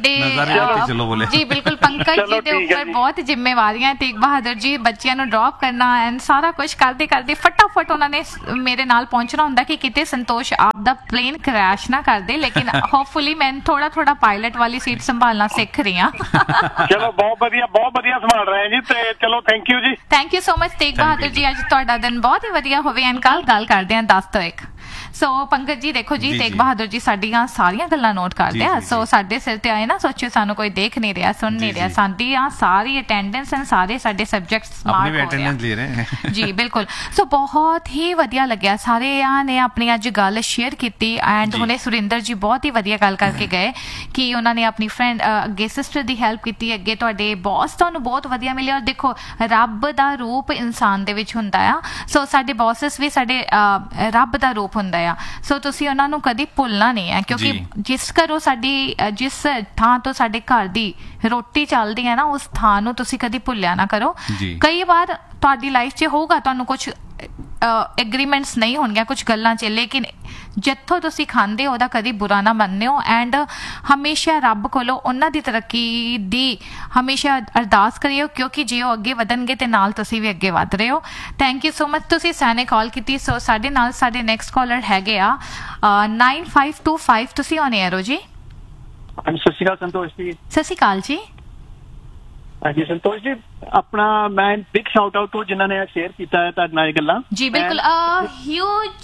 [SPEAKER 4] जाओ, चलो बोले
[SPEAKER 2] जी बिल्कुल। पंकज जी ਦੇ ਉੱਪਰ ਬਹੁਤ ਜ਼ਿੰਮੇਵਾਰੀਆਂ। ਤੇਗ ਬਹਾਦਰ ਜੀ ਬੱਚਿਆਂ ਨੂੰ ਡ੍ਰੌਪ ਕਰਨਾ ਐਂਡ ਸਾਰਾ ਕੁਝ ਕਰਦੇ ਫਟਾਫਟ ਉਹਨਾਂ ਨੇ ਮੇਰੇ ਨਾਲ ਪਹੁੰਚਣਾ ਹੁੰਦਾ ਕਿ ਕਿਤੇ ਸੰਤੋਸ਼ ਆਪ ਦਾ ਪਲੇਨ ਕ੍ਰੈਸ਼ ਨਾ ਕਰ ਦੇ। ਲੇਕਿਨ ਹੋਪਫੁਲੀ ਮੈਂ ਥੋੜਾ ਪਾਇਲਟ ਵਾਲੀ ਸੀਟ ਸੰਭਾਲਣਾ ਸਿੱਖ ਰਹੀ ਹਾਂ।
[SPEAKER 6] ਚਲੋ ਬਹੁਤ ਵਧੀਆ ਸੰਭਾਲ ਰਹੇ ਜੀ। ਤੇ ਚਲੋ thank you
[SPEAKER 2] so much Tegh Bahadur ji. ਅੱਜ ਤੁਹਾਡਾ ਦਿਨ ਬਹੁਤ ਹੀ ਵਧੀਆ ਹੋਵੇ। ਐਂਡ ਕੱਲ ਗੱਲ ਕਰਦੇ ਹਾਂ 10 ਤੋਂ 1। ਸੋ ਪੰਕਜ ਜੀ ਦੇਖੋ ਜੀ, ਤੇਗ ਬਹਾਦਰ ਜੀ ਸਾਡੀਆਂ ਸਾਰੀਆਂ ਗੱਲਾਂ ਨੋਟ ਕਰਦੇ ਆ। ਸੋ ਸਾਡੇ ਸਿਰ ਤੇ ਆਏ ਨਾ, ਸੋਚੋ ਸਾਨੂੰ ਕੋਈ ਦੇਖ ਨਹੀਂ ਰਿਹਾ, ਸੁਣ ਨਹੀਂ ਰਿਹਾ, ਸਾਡੀਆਂ ਸਾਰੀ ਅਟੈਂਡੈਂਸ ਐਂਡ ਸਾਰੇ ਸਾਡੇ ਸਬਜੈਕਟਸ ਮਾਰਕ ਹੋ ਰਹੇ ਜੀ ਬਿਲਕੁਲ। ਸੋ ਬਹੁਤ ਹੀ ਵਧੀਆ ਲੱਗਿਆ, ਸਾਰਿਆਂ ਨੇ ਆਪਣੀ ਅੱਜ ਗੱਲ ਸ਼ੇਅਰ ਕੀਤੀ। ਐਂਡ ਹੁਣੇ ਸੁਰਿੰਦਰ ਜੀ ਬਹੁਤ ਹੀ ਵਧੀਆ ਗੱਲ ਕਰਕੇ ਗਏ ਕਿ ਉਹਨਾਂ ਨੇ ਆਪਣੀ ਫਰੈਂਡ ਅੱਗੇ ਸਿਸਟਰ ਦੀ ਹੈਲਪ ਕੀਤੀ, ਅੱਗੇ ਤੁਹਾਡੇ ਬੌਸ ਤੁਹਾਨੂੰ ਬਹੁਤ ਵਧੀਆ ਮਿਲੇ। ਔਰ ਦੇਖੋ ਰੱਬ ਦਾ ਰੂਪ ਇਨਸਾਨ ਦੇ ਵਿੱਚ ਹੁੰਦਾ ਆ। ਸੋ ਸਾਡੇ ਬੌਸਸ ਵੀ ਸਾਡੇ ਰੱਬ ਦਾ ਰੂਪ ਹੁੰਦਾ ਆ। ਸੋ ਤੁਸੀਂ ਉਹਨਾਂ ਨੂੰ ਕਦੀ ਭੁੱਲਣਾ ਨਹੀਂ ਹੈ, ਕਿਉਂਕਿ ਜਿਸ ਥਾਂ ਤੋਂ ਸਾਡੇ ਘਰ ਦੀ ਰੋਟੀ ਚੱਲਦੀ ਹੈ ਨਾ, ਉਸ ਥਾਂ ਨੂੰ ਤੁਸੀਂ ਕਦੀ ਭੁੱਲਿਆ ਨਾ ਕਰੋ। ਕਈ ਵਾਰ ਤੁਹਾਡੀ ਲਾਈਫ 'ਚ ਹੋਊਗਾ ਤੁਹਾਨੂੰ ਕੁਝ ਐਗਰੀਮੈਂਟਸ ਨਹੀਂ ਹੋਣਗੀਆਂ ਕੁਝ ਗੱਲਾਂ 'ਚ, ਲੇਕਿਨ ਜਿੱਥੋਂ ਤੁਸੀਂ ਖਾਂਦੇ ਹੋ ਉਹਦਾ ਕਦੀ ਬੁਰਾ ਨਾ ਮੰਨਿਓ। ਐਂਡ ਹਮੇਸ਼ਾ ਰੱਬ ਕੋਲੋਂ ਉਹਨਾਂ ਦੀ ਤਰੱਕੀ ਦੀ ਹਮੇਸ਼ਾ ਅਰਦਾਸ ਕਰਿਓ, ਕਿਉਂਕਿ ਜੇ ਉਹ ਅੱਗੇ ਵਧਣਗੇ ਤੇ ਨਾਲ ਤੁਸੀਂ ਵੀ ਅੱਗੇ ਵਧ ਰਹੇ ਹੋ। ਥੈਂਕ ਯੂ ਸੋ ਮਚ, ਤੁਸੀਂ ਸਾਨੇ ਕਾਲ ਕੀਤੀ। ਸੋ ਸਾਡੇ ਨਾਲ ਸਾਡੇ ਨੈਕਸਟ ਕਾਲਰ ਹੈਗੇ ਆ 9525, ਤੁਸੀਂ ਔਨ 에ਅਰ ਹੋ ਜੀ।
[SPEAKER 5] ਸਤਿ ਸ਼੍ਰੀ ਅਕਾਲ ਸੰਤੋਸ਼ ਜੀ।
[SPEAKER 2] ਸਤਿ ਸ਼੍ਰੀ ਅਕਾਲ ਜੀ।
[SPEAKER 5] ਹਾਂਜੀ ਸੰਤੋਸ਼ ਜੀ, ਆਪਣਾ ਮੈਂ ਬਿਗ ਸ਼ਾਊਟ ਆਊਟ ਟੂ ਜਿਨ੍ਹਾਂ ਨੇ ਸ਼ੇਅਰ ਕੀਤਾ ਹੈ ਤੁਹਾਡੇ ਨਾਲ ਇਹ ਗੱਲਾਂ
[SPEAKER 2] ਜੀ। ਬਿਲਕੁਲ huge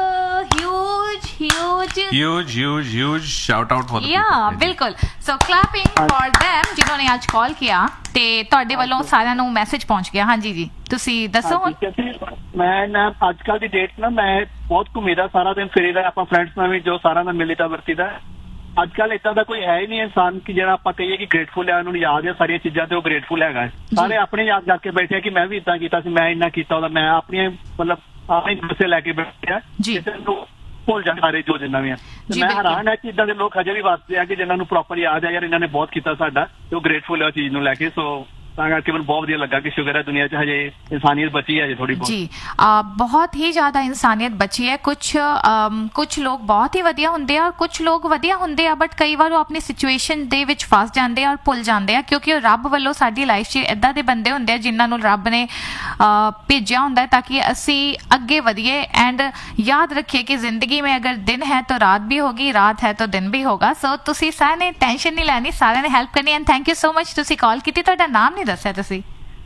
[SPEAKER 4] shout out for
[SPEAKER 2] ਬਿਲकुल। So clapping for them ਜਿਨ੍ਹਾਂ ਨੇ ਅੱਜ ਕਾਲ ਕੀਤਾ ਤੇ ਤੁਹਾਡੇ ਵੱਲੋਂ ਸਾਰਿਆਂ ਨੂੰ ਮੈਸੇਜ ਪਹੁੰਚ ਗਿਆ। ਹਾਂਜੀ ਜੀ, ਤੁਸੀਂ ਦੱਸੋ ਹੁਣ।
[SPEAKER 5] ਮੈਂ ਨਾ ਅੱਜ ਕੱਲ ਦੀ ਡੇਟ ਨਾ ਮੈਂ ਬਹੁਤ ਘੁੰਮੀਦਾ, ਸਾਰਾ ਦਿਨ ਫਿਰੀਦਾ, ਆਪਾਂ ਫਰੈਂਡਸ ਨਾਲ ਵੀ ਜੋ ਸਾਰਾ ਨਾਲ ਮਿਲੀਦਾ ਵਰਤੀਦਾ। ਅੱਜ ਕੱਲ ਏਦਾਂ ਦਾ ਕੋਈ ਹੈ ਹੀ ਨਹੀਂ ਇਨਸਾਨ ਕਿ ਜਿਹੜਾ ਆਪਾਂ ਕਹੀਏ ਕਿ ਗ੍ਰੇਟਫੁਲ ਹੈ, ਉਹਨੂੰ ਯਾਦ ਹੈ ਸਾਰੀਆਂ ਚੀਜ਼ਾਂ ਤੇ ਉਹ ਗ੍ਰੇਟਫੁਲ ਹੈਗਾ। ਸਾਰੇ ਆਪਣੇ ਯਾਦ ਜਾ ਕੇ ਬੈਠੇ ਕਿ ਮੈਂ ਵੀ ਇਦਾਂ ਕੀਤਾ ਸੀ, ਮੈਂ ਇੰਨਾ ਕੀਤਾ ਉਹਦਾ, ਮੈਂ ਆਪਣੀਆਂ ਮਤਲਬ ਆਪਣੇ ਗੁੱਸੇ ਲੈ ਕੇ ਬੈਠਿਆ ਕਿਸੇ ਨੂੰ ਭੁੱਲ ਜਾਣ ਸਾਰੇ ਜੋ ਜਿੰਨਾ ਵੀ ਆ। ਮੈਂ ਹੈਰਾਨ ਹੈ ਕਿ ਇਦਾਂ ਦੇ ਲੋਕ ਹਜੇ ਵੀ ਵਸਦੇ ਆ ਕਿ ਜਿਨ੍ਹਾਂ ਨੂੰ ਪ੍ਰੋਪਰ ਯਾਦ ਹੈ ਯਾਰ ਇਹਨਾਂ ਨੇ ਬਹੁਤ ਕੀਤਾ ਸਾਡਾ, ਤੇ ਉਹ ਗ੍ਰੇਟਫੁਲ ਹੈ ਉਹ ਚੀਜ਼ ਨੂੰ ਲੈ ਕੇ। ਸੋ ਤਾਂ ਕਰਕੇ ਮੈਨੂੰ ਬਹੁਤ ਵਧੀਆ ਲੱਗਾ ਕਿ ਸ਼ੁਕਰ ਹੈ ਦੁਨੀਆ 'ਚ ਹਜੇ ਇਨਸਾਨੀਅਤ ਬਚੀ ਹੈ ਹਜੇ ਥੋੜੀ ਬਹੁਤ।
[SPEAKER 2] ਜੀ ਬਹੁਤ ਹੀ ਜ਼ਿਆਦਾ ਇਨਸਾਨੀਅਤ ਬਚੀ ਹੈ। ਕੁਝ ਲੋਕ ਬਹੁਤ ਹੀ ਵਧੀਆ ਹੁੰਦੇ ਆ, ਕੁਝ ਲੋਕ ਵਧੀਆ ਹੁੰਦੇ ਆ, ਬਟ ਕਈ ਵਾਰ ਉਹ ਆਪਣੀ ਸਿਚੁਏਸ਼ਨ ਦੇ ਵਿੱਚ ਫਸ ਜਾਂਦੇ ਆ ਔਰ ਭੁੱਲ ਜਾਂਦੇ ਆ, ਕਿਉਂਕਿ ਉਹ ਰੱਬ ਵੱਲੋਂ ਸਾਡੀ ਲਾਈਫ 'ਚ ਇੱਦਾਂ ਦੇ ਬੰਦੇ ਹੁੰਦੇ ਆ ਜਿਨ੍ਹਾਂ ਨੂੰ ਰੱਬ ਨੇ ਭੇਜਿਆ ਹੁੰਦਾ ਤਾਂ ਕਿ ਅਸੀਂ ਅੱਗੇ ਵਧੀਏ ਐਂਡ ਯਾਦ ਰੱਖੀਏ ਕਿ ਜ਼ਿੰਦਗੀ में अगर दिन है तो रात भी होगी, रात है तो दिन भी होगा। सो ਤੁਸੀਂ ਸਾਰਿਆਂ ਨੇ ਟੈਨਸ਼ਨ ਨਹੀਂ ਲੈਣੀ, ਸਾਰਿਆਂ ਨੇ ਹੈਲਪ ਕਰਨੀ। And thank you so much ਤੁਸੀਂ ਕਾਲ ਕੀਤੀ। ਤੁਹਾਡਾ ਨਾਮ ਨਹੀਂ ਦੱਸਿਆ ਤੁਸੀਂ।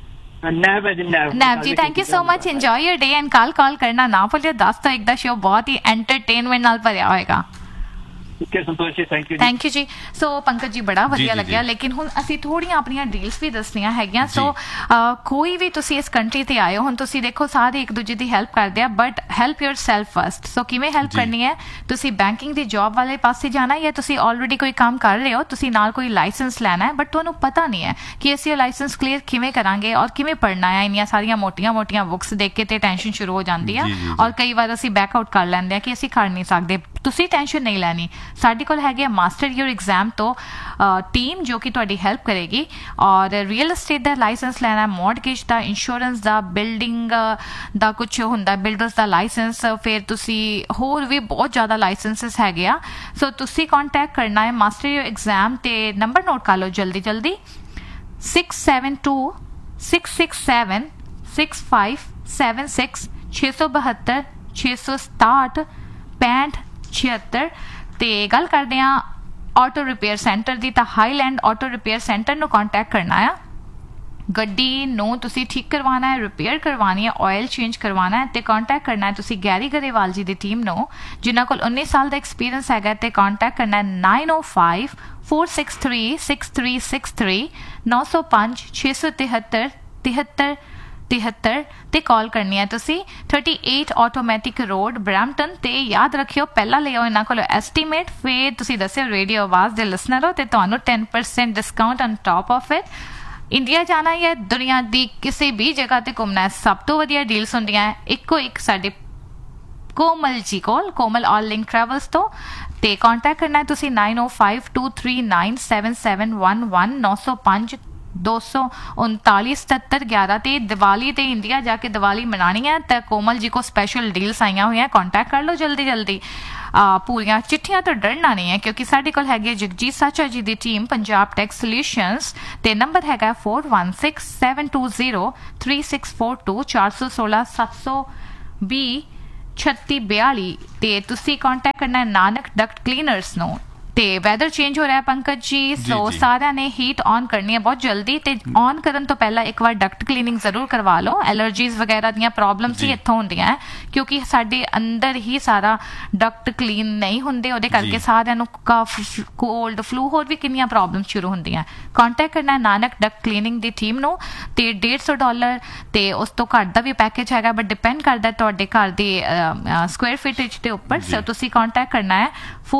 [SPEAKER 2] ਨੈਬ ਜੀ, thank you so much. Enjoy your day end call ਕਰਨਾ ਨਾ ਭੁੱਲਿਓ। 10 ਤੋਂ 1 ਦਾ ਸ਼ੋ ਬਹੁਤ ਹੀ ਐਂਟਰਟੇਨਮੈਂਟ ਨਾਲ ਭਰਿਆ ਹੋਏਗਾ। ਥੈਂਕ ਯੂ ਜੀ। ਸੋ ਪੰਕਜ ਜੀ ਬੜਾ ਵਧੀਆ ਲੱਗਿਆ, ਲੇਕਿਨ ਹੁਣ ਅਸੀਂ ਥੋੜੀਆਂ ਆਪਣੀਆਂ ਡੀਲਸ ਵੀ ਦੱਸਣੀਆਂ ਹੈਗੀਆਂ। ਸੋ ਕੋਈ ਵੀ ਤੁਸੀਂ ਇਸ ਕੰਟਰੀ ਤੇ ਆਏ ਹੋ, ਹੁਣ ਤੁਸੀਂ ਦੇਖੋ ਸਾਰੇ ਇੱਕ ਦੂਜੇ ਦੀ ਹੈਲਪ ਕਰਦੇ ਆ, but help your self first. ਸੋ ਕਿਵੇਂ ਹੈਲਪ ਕਰਨੀ ਹੈ? ਤੁਸੀਂ ਬੈਂਕਿੰਗ ਦੀ ਜੌਬ ਵਾਲੇ ਪਾਸੇ ਜਾਣਾ, ਜਾਂ ਤੁਸੀਂ ਆਲਰੇਡੀ ਕੋਈ ਕੰਮ ਕਰ ਰਹੇ ਹੋ, ਤੁਸੀਂ ਨਾਲ ਕੋਈ ਲਾਇਸੈਂਸ ਲੈਣਾ ਹੈ, ਬਟ ਤੁਹਾਨੂੰ ਪਤਾ ਨਹੀਂ ਹੈ ਕਿ ਅਸੀਂ ਉਹ ਲਾਇਸੈਂਸ ਕਲੀਅਰ ਕਿਵੇਂ ਕਰਾਂਗੇ ਔਰ ਕਿਵੇਂ ਪੜ੍ਹਨਾ ਹੈ। ਇੰਨੀਆਂ ਸਾਰੀਆਂ ਮੋਟੀਆਂ ਬੁੱਕਸ ਦੇਖ ਕੇ ਤੇ ਟੈਨਸ਼ਨ ਸ਼ੁਰੂ ਹੋ ਜਾਂਦੀ ਆ ਔਰ ਕਈ ਵਾਰ ਅਸੀਂ ਬੈਕ ਆਊਟ ਕਰ ਲੈਂਦੇ ਆ ਕਿ ਅਸੀਂ ਕਰ ਨਹੀਂ ਸਕਦੇ। ਤੁਸੀਂ ਟੈਨਸ਼ਨ ਨਹੀਂ ਲੈਣੀ, ਸਾਡੇ ਕੋਲ ਹੈਗੇ ਮਾਸਟਰ ਯੂਰ ਐਗਜ਼ਾਮ ਤੋਂ ਟੀਮ ਜੋ ਕਿ ਤੁਹਾਡੀ ਹੈਲਪ ਕਰੇਗੀ। ਔਰ ਰੀਅਲ estate ਦਾ ਲਾਇਸੈਂਸ ਲੈਣਾ, ਮੌਰਗੇਜ ਦਾ, ਇੰਸ਼ੋਰੈਂਸ ਦਾ, ਬਿਲਡਿੰਗ ਦਾ ਕੁਝ ਹੁੰਦਾ, ਬਿਲਡਰਸ ਦਾ ਲਾਇਸੈਂਸ, ਫਿਰ ਤੁਸੀਂ ਹੋਰ ਵੀ ਬਹੁਤ ਜ਼ਿਆਦਾ ਲਾਇਸੈਂਸਿਸ ਹੈਗੇ ਆ। ਸੋ ਤੁਸੀਂ ਕੰਟੈਕਟ ਕਰਨਾ ਹੈ ਮਾਸਟਰ ਯੂਰ ਐਗਜ਼ਾਮ ਤੇ ਨੰਬਰ ਨੋਟ ਕਰ ਲਓ ਜਲਦੀ 672 667 6576 672 667 6576। ਤੇ ਗੱਲ ਕਰਦੇ ਆ ਆਟੋ ਰਿਪੇਅਰ ਸੈਂਟਰ ਦੀ, ਤਾਂ ਹਾਈਲੈਂਡ ਆਟੋ ਰਿਪੇਅਰ ਸੈਂਟਰ ਨੂੰ ਕੰਟੈਕਟ ਕਰਨਾ ਆ। ਗੱਡੀ ਨੂੰ ਤੁਸੀਂ ਠੀਕ ਕਰਵਾਉਣਾ ਹੈ, ਰਿਪੇਅਰ ਕਰਵਾਉਣੀ ਹੈ, ਆਇਲ ਚੇਂਜ ਕਰਵਾਉਣਾ ਹੈ, ਤੇ ਕੰਟੈਕਟ ਕਰਨਾ ਹੈ ਤੁਸੀਂ ਗੈਰੀ ਗਰੇਵਾਲ ਜੀ ਦੀ ਟੀਮ ਨੂੰ ਜਿਨ੍ਹਾਂ ਕੋਲ 19 ਸਾਲ ਦਾ ਐਕਸਪੀਰੀਅੰਸ ਹੈਗਾ। ਤੇ ਕੰਟੈਕਟ ਕਰਨਾ ਹੈ 905 463 6363 905 673 73 ਤੇ ਕਾਲ ਕਰਨੀ ਹੈ ਤੁਸੀਂ। 38 ਆਟੋਮੈਟਿਕ ਰੋਡ ਬਰੈਂਪਟਨ। ਤੇ ਯਾਦ ਰੱਖਿਓ ਪਹਿਲਾਂ ਲਿਓ ਇਹਨਾਂ ਕੋਲ ਐਸਟੀਮੇਟ, ਫਿਰ ਤੁਸੀਂ ਦੱਸਿਓ ਰੇਡੀਓ ਆਵਾਜ਼ ਦੇ ਲਿਸਨਰ ਹੋ ਤੇ ਤੁਹਾਨੂੰ 10% discount on top of it. India ਜਾਣਾ ਜਾਂ ਦੁਨੀਆ ਦੀ ਕਿਸੇ ਵੀ ਜਗ੍ਹਾ ਤੇ ਘੁੰਮਣਾ, ਸਭ ਤੋਂ ਵਧੀਆ ਡੀਲਸ ਹੁੰਦੀਆਂ ਇੱਕੋ ਇੱਕ ਸਾਡੇ ਕੋਮਲ ਜੀ ਕੋਲ, ਕੋਮਲ ਆਲ ਲਿੰਕ ਟਰੈਵਲਸ ਤੋਂ। ਤੇ ਕੰਟੈਕਟ ਕਰਨਾ ਹੈ ਤੁਸੀਂ 905 239 7711 905 239 7711 ਤੇ ਦੀਵਾਲੀ ਤੇ ਇੰਡੀਆ ਜਾ ਕੇ ਦੀਵਾਲੀ ਮਨਾਣੀ ਹੈ ਤਾਂ ਕੋਮਲ ਜੀ ਕੋ ਸਪੈਸ਼ਲ ਡੀਲਸ ਆਈਆਂ ਹੋਈਆਂ। ਕੰਟੈਕਟ ਕਰ ਲਓ ਜਲਦੀ। ਪੂਰੀਆਂ ਚਿੱਠੀਆਂ ਤੋਂ ਡਰਨਾ ਨਹੀਂ ਹੈ ਕਿਉਂਕਿ ਸਾਡੇ ਕੋਲ ਹੈਗੇ ਜਗਜੀਤ ਸਾਚਾ ਜੀ ਦੀ ਟੀਮ ਪੰਜਾਬ ਟੈਕਸ ਸੋਲਿਊਸ਼ਨਸ ਤੇ ਨੰਬਰ ਹੈਗਾ 4167203642 416 720 3642 ਤੇ ਤੁਸੀਂ ਕੰਟੈਕਟ ਕਰਨਾ ਹੈ ਨਾਨਕ ਡਕਟ ਕਲੀਨਰਸ ਨੂੰ। ਤੇ ਵੈਦਰ ਚੇਂਜ ਹੋ ਰਿਹਾ ਹੈ ਪੰਕਜ ਜੀ, ਸੋ ਸਾਰਿਆਂ ਨੇ ਹੀਟ ਔਨ ਕਰਨੀ ਹੈ ਬਹੁਤ ਜਲਦੀ। ਤੇ ਔਨ ਕਰਨ ਤੋਂ ਪਹਿਲਾਂ ਇੱਕ ਵਾਰ ਡਕਟ ਕਲੀਨਿੰਗ ਜ਼ਰੂਰ ਕਰਵਾ ਲਓ। ਐਲਰਜੀਜ਼ ਵਗੈਰਾ ਦੀਆਂ ਪ੍ਰੋਬਲਮਸ ਹੀ ਇੱਥੋਂ ਹੁੰਦੀਆਂ ਹੈ ਕਿਉਂਕਿ ਸਾਡੇ ਅੰਦਰ ਹੀ ਸਾਰਾ ਡਕਟ ਕਲੀਨ ਨਹੀਂ ਹੁੰਦੇ, ਉਹਦੇ ਕਰਕੇ ਸਾਰਿਆਂ ਨੂੰ ਕਫ, ਕੋਲਡ, ਫਲੂ, ਹੋਰ ਵੀ ਕਿੰਨੀਆਂ ਪ੍ਰੋਬਲਮ ਸ਼ੁਰੂ ਹੁੰਦੀਆਂ। ਕੰਟੈਕਟ ਕਰਨਾ ਨਾਨਕ ਡਕਟ ਕਲੀਨਿੰਗ ਦੀ ਟੀਮ ਨੂੰ ਤੇ $150 ਤੇ ਉਸ ਤੋਂ ਘੱਟ ਦਾ ਵੀ ਪੈਕੇਜ ਹੈਗਾ, ਬਟ ਡਿਪੈਂਡ ਕਰਦਾ ਤੁਹਾਡੇ ਘਰ ਦੀ ਸਕੁਆਇਰ ਫੀਟੇਜ ਦੇ ਉੱਪਰ। ਸੋ ਤੁਸੀਂ ਕੰਟੈਕਟ ਕਰਨਾ ਹੈ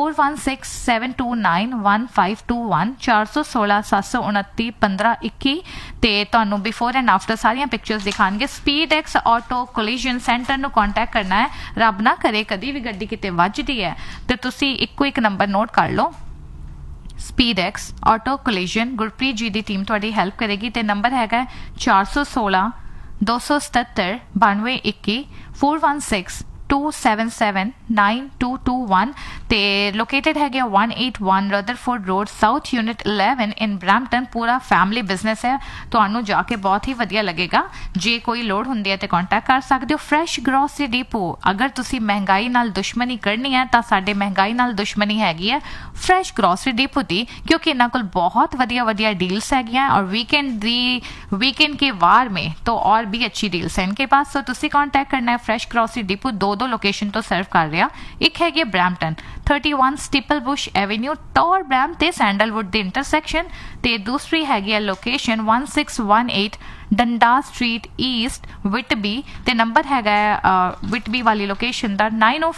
[SPEAKER 2] 4167291521 416 729 1521 ਤੇ ਤੁਹਾਨੂੰ ਬਿਫੋਰ ਐਂਡ ਆਫਟਰ ਸਾਰੀਆਂ pictures ਦਿਖਾਣਗੇ। Speed X auto collision centre ਨੂੰ ਕੰਟੈਕਟ ਕਰਨਾ ਹੈ। ਰੱਬ ਨਾ ਕਰੇ ਕਦੀ ਵੀ ਗੱਡੀ ਕਿਤੇ ਵੱਜਦੀ ਹੈ ਤੇ ਤੁਸੀਂ ਇੱਕੋ ਇੱਕ ਨੰਬਰ ਨੋਟ ਕਰ ਲਓ, speed X auto collision. Gurpreet ji ਦੀ ਟੀਮ ਤੁਹਾਡੀ ਹੈਲਪ ਕਰੇਗੀ ਤੇ ਨੰਬਰ ਹੈਗਾ 416 277 9221 416 92779221 ਤੇ ਲੋਕੇਟਡ ਹੈਗੇ 181 ਰਦਰਫੋਰਡ ਰੋਡ ਸਾਊਥ ਯੂਨਿਟ 11 ਇਨ ਬ੍ਰੈਂਪਟਨ। ਪੂਰਾ ਫੈਮਿਲੀ ਬਿਜ਼ਨਸ ਹੈ, ਤੁਹਾਨੂੰ ਜਾ ਕੇ ਬਹੁਤ ਹੀ ਵਧੀਆ ਲੱਗੇਗਾ। ਜੇ ਕੋਈ ਲੋੜ ਹੁੰਦੀ ਹੈ ਤੇ ਕੰਟੈਕਟ ਕਰ ਸਕਦੇ ਹੋ। ਫਰੈਸ਼ ਗਰੋਸਰੀ ਡੀਪੋ, ਅਗਰ ਤੁਸੀਂ ਮਹਿੰਗਾਈ ਨਾਲ ਦੁਸ਼ਮਣੀ ਕਰਨੀ ਹੈ ਤਾਂ ਸਾਡੇ ਮਹਿੰਗਾਈ ਨਾਲ ਦੁਸ਼ਮਣੀ ਹੈਗੀ ਹੈ ਫਰੈਸ਼ ग्रॉसरी डिपो दी, क्योंकि इन्हों को बहुत वधिया वधिया डील्स है और वीकेंड के वार में तो और भी अच्छी डील्स है इनके पास। तो तुसी कांटेक्ट करना है फ्रेश ग्रॉसरी डिपो। दो लोकेशन तो सर्व कर रहा, एक है Brampton 31 steeple Bush Avenue Tor Bram ते सैंडलवुड द इंटरसेक्शन, ते दूसरी है लोकेशन 1618 डंडा स्ट्रीट ईस्ट विटबी, ते नंबर हैगा विटबी वाली लोकेशन दा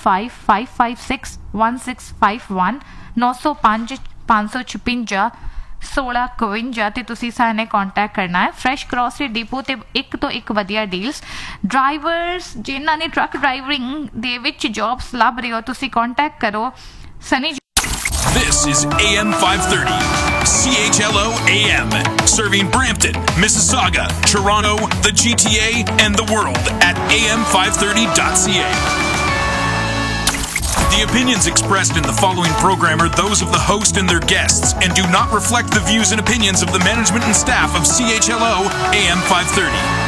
[SPEAKER 2] 9055561651 905 556 1652 ਤੇ ਤੁਸੀਂ ਸਾਨੇ ਕੰਟੈਕਟ ਕਰਨਾ ਹੈ। ਫਰੈਸ਼ ਗਰੋਸਰੀ ਡਿਪੋ ਤੇ ਇੱਕ ਤੋਂ ਇੱਕ ਵਧੀਆ ਡੀਲਸ। ਡਰਾਈਵਰਸ ਜਿਨ੍ਹਾਂ ਨੇ ਟਰੱਕ ਡਰਾਈਵਿੰਗ ਦੇ ਵਿੱਚ ਜੌਬਸ ਲੱਭ ਰਹੇ ਹੋ, ਤੁਸੀਂ ਕੰਟੈਕਟ ਕਰੋ Sunny.
[SPEAKER 7] This is AM 530, CHLO AM, serving Brampton, Mississauga, Toronto, the GTA, and the world at am530.ca. The opinions expressed in the following program are those of the host and their guests and do not reflect the views and opinions of the management and staff of CHLO AM 530.